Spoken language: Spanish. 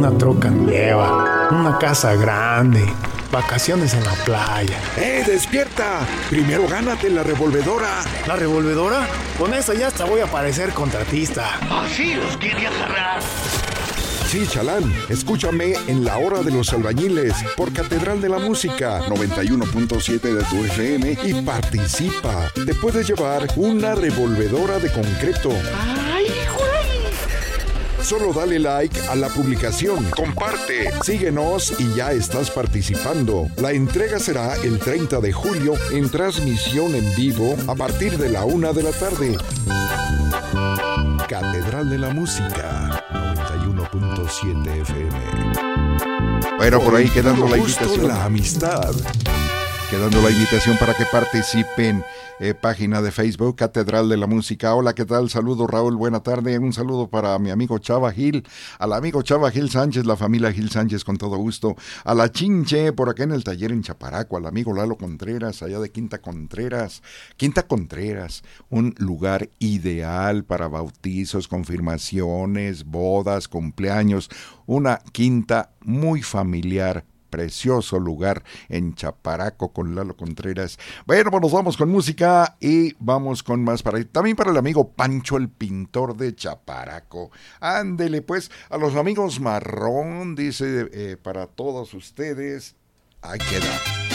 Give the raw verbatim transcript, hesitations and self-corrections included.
una troca nueva, una casa grande, vacaciones en la playa. ¡Eh, despierta! Primero gánate la revolvedora. ¿La revolvedora? Con esa ya hasta voy a parecer contratista. Así los quiere agarrar. Sí, Chalán, escúchame en La Hora de los Albañiles por Catedral de la Música noventa y uno punto siete de tu F M y participa. Te puedes llevar una revolvedora de concreto. ¡Ay, güey! Solo dale like a la publicación, comparte, síguenos y ya estás participando. La entrega será el treinta de julio en transmisión en vivo a partir de la una de la tarde. Catedral de la Música noventa y uno punto siete F M. Bueno, por ahí quedando la invitación. La amistad. Quedando la invitación para que participen. Eh, página de Facebook, Catedral de la Música. Hola, ¿qué tal? Saludo, Raúl, buena tarde. Un saludo para mi amigo Chava Gil, al amigo Chava Gil Sánchez, la familia Gil Sánchez, con todo gusto. A la Chinche, por acá en el taller en Chaparaco, al amigo Lalo Contreras, allá de Quinta Contreras. Quinta Contreras, un lugar ideal para bautizos, confirmaciones, bodas, cumpleaños. Una quinta muy familiar. Precioso lugar en Chaparaco con Lalo Contreras. Bueno, pues nos vamos con música y vamos con más para también para el amigo Pancho, el pintor de Chaparaco. Ándele pues, a los amigos Marrón, dice, eh, para todos ustedes, ahí queda.